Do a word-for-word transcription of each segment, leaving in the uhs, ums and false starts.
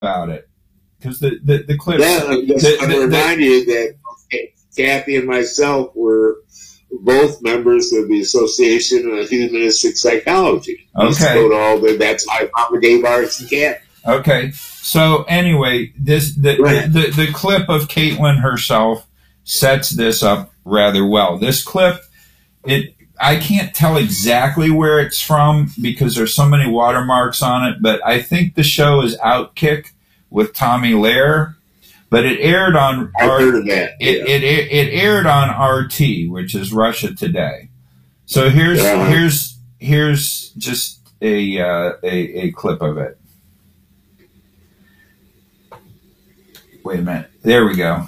about it because the, the the clip. Yeah, I'm just the, going to the, remind the, you that Kathy and myself were both members of the Association of Humanistic Psychology. Okay, to all the, that's my Mama gave ours to Kathy. Okay, so anyway, this the, Right. the the the clip of Caitlyn herself sets this up rather well. This clip, it I can't tell exactly where it's from because there's so many watermarks on it, but I think the show is Outkick with Tommy Lair, but it aired on I've R- heard of that. it, Yeah. it it it aired on R T, which is Russia Today. So here's Uh-huh. here's here's just a uh, a a clip of it. Wait a minute. There we go.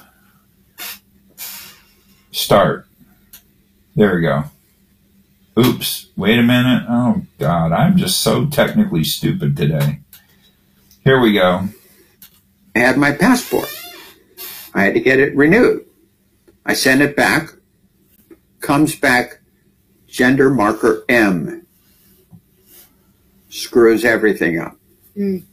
Start. There we go. Oops. Wait a minute. Oh, God. I'm just so technically stupid today. Here we go. I had my passport. I had to get it renewed. I sent it back. Comes back gender marker M. Screws everything up. Mm.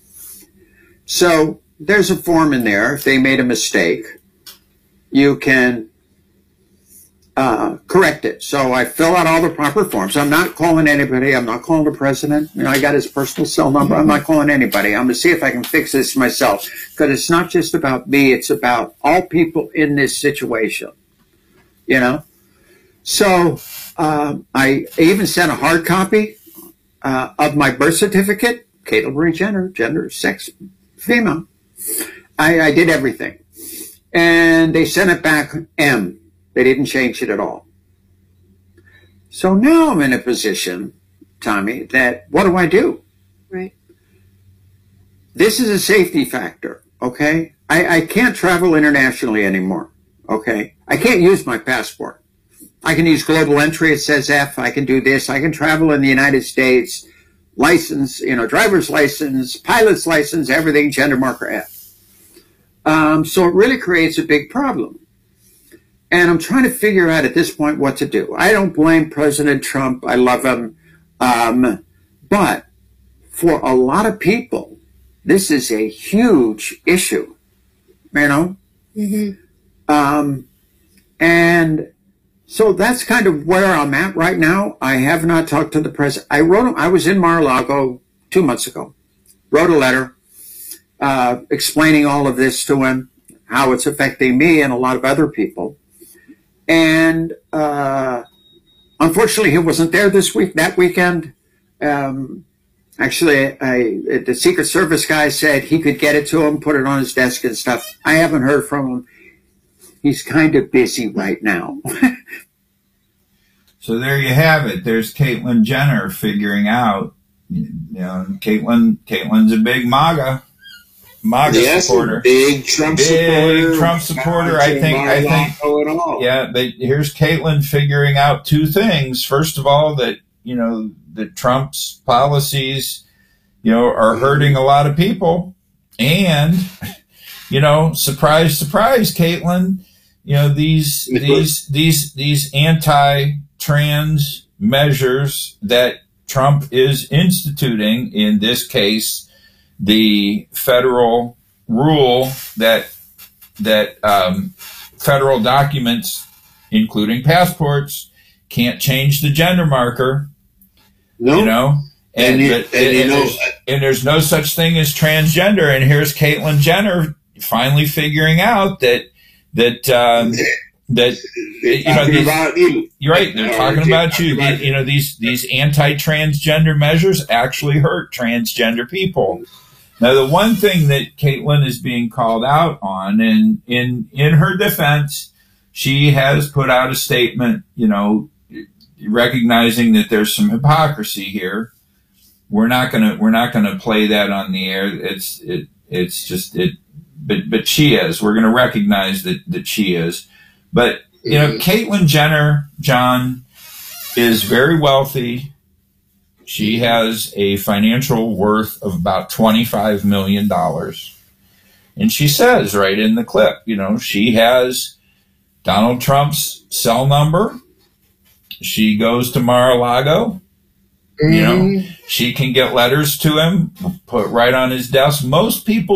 So there's a form in there. If they made a mistake, you can uh, correct it. So I fill out all the proper forms. I'm not calling anybody. I'm not calling the president. You know, I got his personal cell number. I'm not calling anybody. I'm going to see if I can fix this myself. Because it's not just about me. It's about all people in this situation. You know? So um, I even sent a hard copy uh, of my birth certificate. Caitlyn Marie Jenner, gender, sex, female. I, I did everything. And they sent it back M. They didn't change it at all. So now I'm in a position, Tommy, that what do I do? Right. This is a safety factor, okay? I, I can't travel internationally anymore, okay? I can't use my passport. I can use global entry. It says F. I can do this. I can travel in the United States. License, you know, driver's license, pilot's license, everything, gender marker F. Um, so it really creates a big problem. And I'm trying to figure out at this point what to do. I don't blame President Trump. I love him. Um, but for a lot of people, this is a huge issue, you know? Mm-hmm. Um, and so that's kind of where I'm at right now. I have not talked to the president. I wrote him. I was in Mar-a-Lago two months ago. Wrote a letter uh, explaining all of this to him, how it's affecting me and a lot of other people. And uh, unfortunately, he wasn't there this week, that weekend. Um, actually, I, the Secret Service guy said he could get it to him, put it on his desk and stuff. I haven't heard from him. He's kind of busy right now. So there you have it. There's Caitlyn Jenner figuring out, you know, Caitlyn, Caitlyn's a big MAGA, MAGA yes, supporter. Big Trump big supporter. Trump supporter. I think, I think, yeah, they, here's Caitlyn figuring out two things. First of all, that, you know, that Trump's policies, you know, are hurting a lot of people. And, you know, surprise, surprise, Caitlyn, you know, these, these, these, these anti-trans measures that Trump is instituting, in this case, the federal rule that, that, um, federal documents, including passports, can't change the gender marker, no. you know, and, and, you, but, and, and, you and, know, there's, and there's no such thing as transgender. And here's Caitlyn Jenner finally figuring out that, that, um, that, you know, these, about you. you're right. They're talking about you. About you know, these, these anti-transgender measures actually hurt transgender people. Now, the one thing that Caitlyn is being called out on, and in, in her defense, she has put out a statement, you know, recognizing that there's some hypocrisy here. We're not gonna, we're not gonna play that on the air. It's, it, it's just, it, but, but she is. We're gonna recognize that, that she is. But, you know, Caitlyn Jenner, John, is very wealthy. She has a financial worth of about twenty-five million dollars. And she says right in the clip, you know, she has Donald Trump's cell number. She goes to Mar-a-Lago. You know, she can get letters to him, put right on his desk. Most people